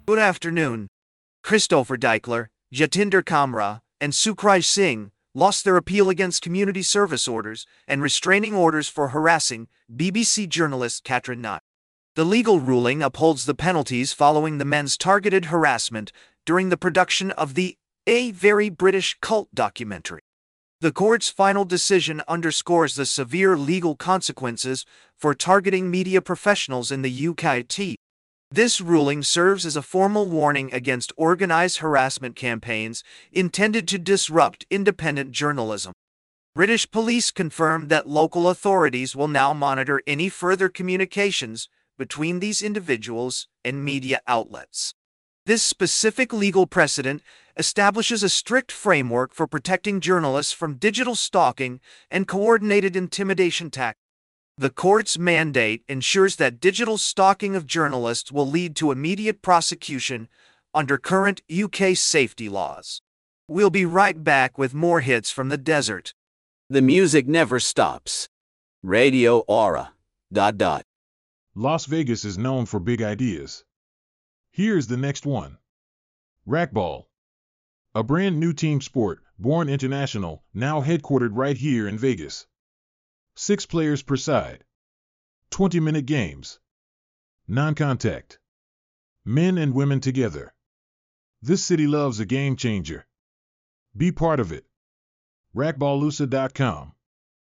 Good afternoon. Christopher Deichler, Jatinder Kamra, and Sukraj Singh lost their appeal against community service orders and restraining orders for harassing BBC journalist Katrin Nath. The legal ruling upholds the penalties following the men's targeted harassment during the production of the A Very British Cult documentary. The court's final decision underscores the severe legal consequences for targeting media professionals in the UK. This ruling serves as a formal warning against organized harassment campaigns intended to disrupt independent journalism. British police confirmed that local authorities will now monitor any further communications between these individuals and media outlets. This specific legal precedent establishes a strict framework for protecting journalists from digital stalking and coordinated intimidation tactics. The court's mandate ensures that digital stalking of journalists will lead to immediate prosecution under current UK safety laws. We'll be right back with more hits from the desert. The music never stops. Radio Aura. ... Las Vegas is known for big ideas. Here's the next one. Racquetball. A brand new team sport, born international, now headquartered right here in Vegas. 6 players per side. 20-minute games. Non-contact. Men and women together. This city loves a game changer. Be part of it. Racquetballusa.com